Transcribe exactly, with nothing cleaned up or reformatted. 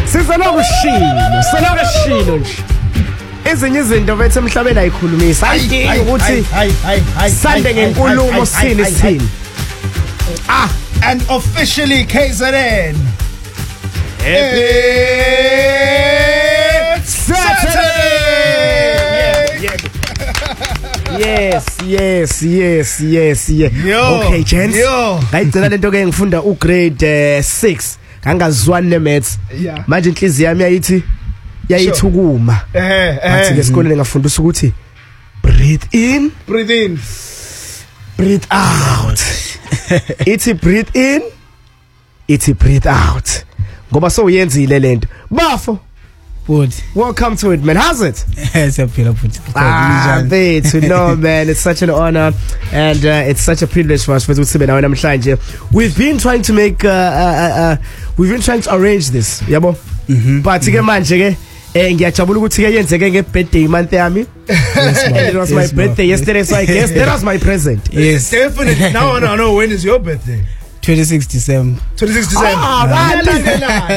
Sizoloku shilo, sizoloku shilo nje. Ezinye izinto bethu emhlabeni ayikhulumisa. Ayidingi ukuthi sande ngenkulumo sini sini. Ah, and officially K Z N. It's Saturday. Yeah, yeah. Yes, yes, yes, yes, yeah. Yo, okay, gents. Yo. Ngayigcina lento ke ngifunda u grade six. Ngangazwani ne maths. Yeah. Manje inhliziyo yami yayithi yayithukuma. Eh, eh. Athi esikoleni ngafundisa ukuthi breathe in, breathe in, breathe out. Ithi breathe in, ithi breathe out. Ngoba so uyenzile lento. Bafo. Good. Welcome to it, man. How's it? It's a beautiful. Ah, to know, man. It's such an honor and uh, it's such a privilege for us to be now namhlanje. We've been trying to make uh, uh, uh, we've been trying to arrange this, yabo. Mhm. But ke manje ke eh ngiyajabula ukuthi ke yenzeke nge birthday month yami. It was my birthday yesterday, so I guess that was my present. Yes. Definitely. No, no, no. When is your birthday? twenty-six December. twenty-six December. Ah,